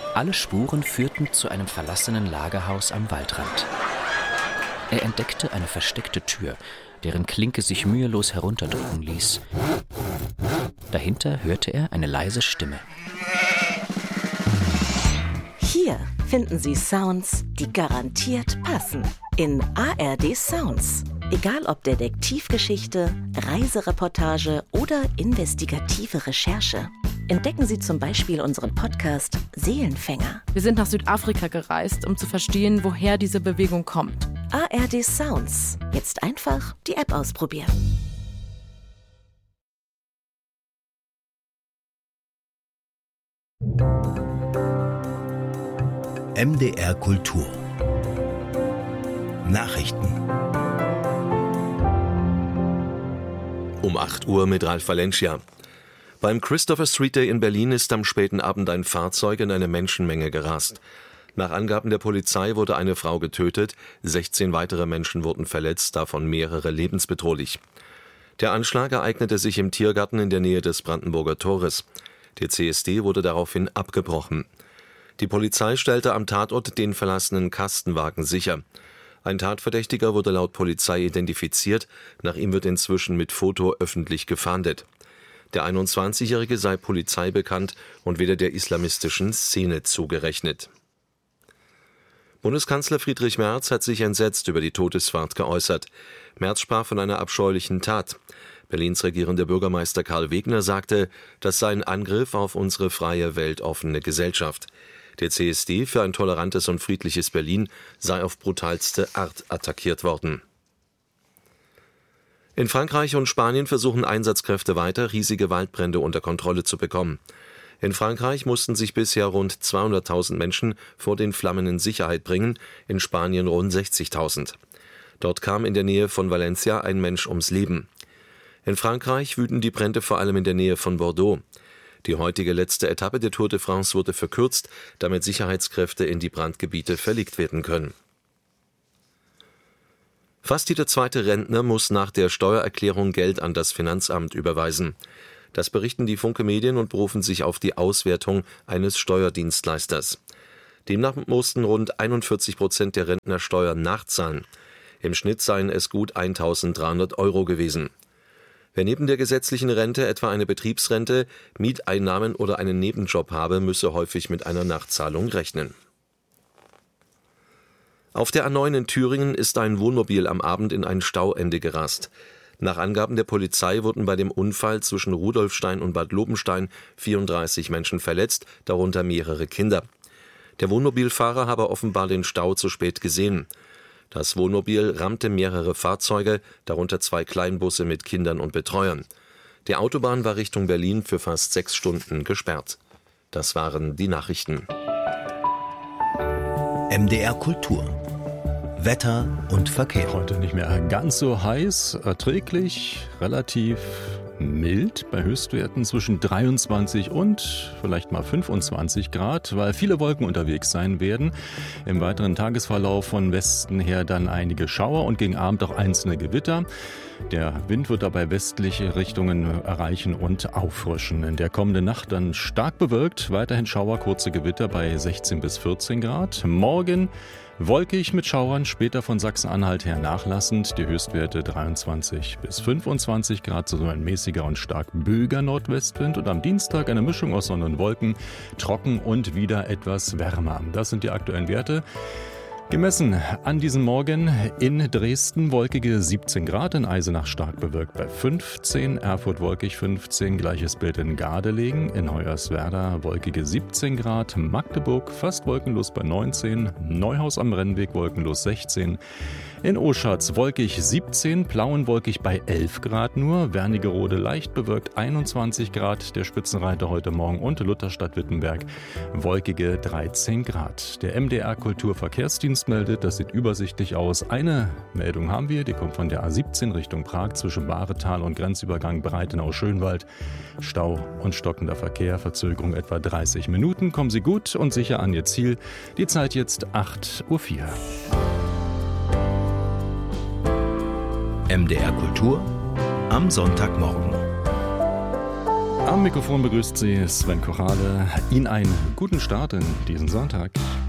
Alle Spuren führten zu einem verlassenen Lagerhaus am Waldrand. Er entdeckte eine versteckte Tür, deren Klinke sich mühelos herunterdrücken ließ. Dahinter hörte er eine leise Stimme. Hier finden Sie Sounds, die garantiert passen. In ARD Sounds. Egal ob Detektivgeschichte, Reisereportage oder investigative Recherche. Entdecken Sie zum Beispiel unseren Podcast Seelenfänger. Wir sind nach Südafrika gereist, um zu verstehen, woher diese Bewegung kommt. ARD Sounds. Jetzt einfach die App ausprobieren. MDR Kultur. Nachrichten. Um 8 Uhr mit Ralf Valencia. Beim Christopher Street Day in Berlin ist am späten Abend ein Fahrzeug in eine Menschenmenge gerast. Nach Angaben der Polizei wurde eine Frau getötet, 16 weitere Menschen wurden verletzt, davon mehrere lebensbedrohlich. Der Anschlag ereignete sich im Tiergarten in der Nähe des Brandenburger Tores. Der CSD wurde daraufhin abgebrochen. Die Polizei stellte am Tatort den verlassenen Kastenwagen sicher. Ein Tatverdächtiger wurde laut Polizei identifiziert, nach ihm wird inzwischen mit Foto öffentlich gefahndet. Der 21-Jährige sei Polizei bekannt und weder der islamistischen Szene zugerechnet. Bundeskanzler Friedrich Merz hat sich entsetzt über die Todesfahrt geäußert. Merz sprach von einer abscheulichen Tat. Berlins regierender Bürgermeister Karl Wegner sagte, das sei ein Angriff auf unsere freie, weltoffene Gesellschaft. Der CSD für ein tolerantes und friedliches Berlin sei auf brutalste Art attackiert worden. In Frankreich und Spanien versuchen Einsatzkräfte weiter, riesige Waldbrände unter Kontrolle zu bekommen. In Frankreich mussten sich bisher rund 200.000 Menschen vor den Flammen in Sicherheit bringen, in Spanien rund 60.000. Dort kam in der Nähe von Valencia ein Mensch ums Leben. In Frankreich wüten die Brände vor allem in der Nähe von Bordeaux. Die heutige letzte Etappe der Tour de France wurde verkürzt, damit Sicherheitskräfte in die Brandgebiete verlegt werden können. Fast jeder zweite Rentner muss nach der Steuererklärung Geld an das Finanzamt überweisen. Das berichten die Funke Medien und berufen sich auf die Auswertung eines Steuerdienstleisters. Demnach mussten rund 41% der Rentner Steuern nachzahlen. Im Schnitt seien es gut 1.300 € gewesen. Wer neben der gesetzlichen Rente etwa eine Betriebsrente, Mieteinnahmen oder einen Nebenjob habe, müsse häufig mit einer Nachzahlung rechnen. Auf der A9 in Thüringen ist ein Wohnmobil am Abend in ein Stauende gerast. Nach Angaben der Polizei wurden bei dem Unfall zwischen Rudolfstein und Bad Lobenstein 34 Menschen verletzt, darunter mehrere Kinder. Der Wohnmobilfahrer habe offenbar den Stau zu spät gesehen. Das Wohnmobil rammte mehrere Fahrzeuge, darunter 2 Kleinbusse mit Kindern und Betreuern. Die Autobahn war Richtung Berlin für fast 6 Stunden gesperrt. Das waren die Nachrichten. MDR Kultur. Wetter und Verkehr. Heute nicht mehr ganz so heiß, erträglich, relativ mild bei Höchstwerten zwischen 23 und vielleicht mal 25 Grad, weil viele Wolken unterwegs sein werden. Im weiteren Tagesverlauf von Westen her dann einige Schauer und gegen Abend auch einzelne Gewitter. Der Wind wird dabei westliche Richtungen erreichen und auffrischen. In der kommenden Nacht dann stark bewölkt, weiterhin Schauer, kurze Gewitter bei 16 bis 14 Grad. Morgen wolkig mit Schauern, später von Sachsen-Anhalt her nachlassend. Die Höchstwerte 23 bis 25 Grad, so ein mäßiger und stark böiger Nordwestwind. Und am Dienstag eine Mischung aus Sonne und Wolken, trocken und wieder etwas wärmer. Das sind die aktuellen Werte. Gemessen an diesem Morgen in Dresden wolkige 17 Grad, in Eisenach stark bewölkt bei 15, Erfurt wolkig 15, gleiches Bild in Gardelegen, in Hoyerswerda wolkige 17 Grad, Magdeburg fast wolkenlos bei 19, Neuhaus am Rennweg wolkenlos 16, in Oschatz wolkig 17, Plauen wolkig bei 11 Grad nur, Wernigerode leicht bewölkt 21 Grad, der Spitzenreiter heute Morgen und Lutherstadt-Wittenberg wolkige 13 Grad. Der MDR Kulturverkehrsdienst meldet, das sieht übersichtlich aus. Eine Meldung haben wir, die kommt von der A17 Richtung Prag zwischen Bahretal und Grenzübergang Breitenau-Schönwald. Stau und stockender Verkehr, Verzögerung etwa 30 Minuten. Kommen Sie gut und sicher an Ihr Ziel. Die Zeit jetzt 8:04 Uhr. MDR Kultur am Sonntagmorgen. Am Mikrofon begrüßt Sie Sven Korale. Ihnen einen guten Start in diesen Sonntag.